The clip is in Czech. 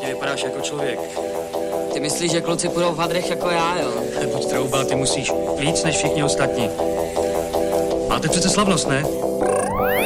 ty vypadáš jako člověk. Ty myslíš, že kluci půjdou v hadrech jako já, jo? Buď trouba, ty musíš víc než všichni ostatní. Máte přece slavnost, ne?